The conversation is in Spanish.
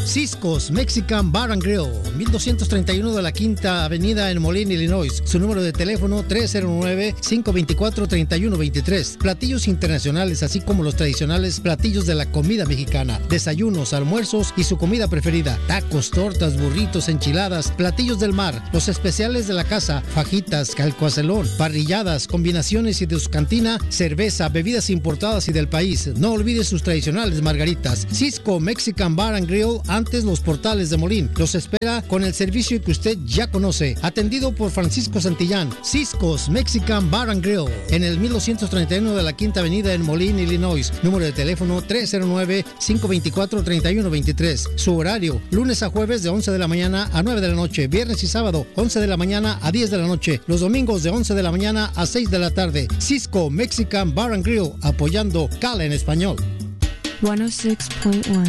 Cisco's Mexican Bar and Grill, 1231 de la Quinta Avenida en Moline, Illinois. Su número de teléfono 309-524-3123. Platillos internacionales, así como los tradicionales platillos de la comida mexicana. Desayunos, almuerzos y su comida preferida. Tacos, tortas, burritos, enchiladas, platillos del mar, los especiales de la casa, fajitas, calcoacelón, parrilladas, combinaciones y de su cantina, cerveza, bebidas importadas y del país. No olvide sus tradicionales margaritas. Cisco Mexican Bar and Grill, antes Los Portales de Molín. Los espera con el servicio que usted ya conoce. Atendido por Francisco Santillán. Cisco's Mexican Bar and Grill, en el 1231 de la Quinta Avenida en Moline, Illinois. Número de teléfono 309-524-3123. Su horario, lunes a jueves de 11 de la mañana a 9 de la noche. Viernes y sábado, 11 de la mañana a 10 de la noche. Los domingos de 11 de la mañana a 6 de la tarde. Cisco Mexican Bar and Grill, apoyando Cala en español. 106.1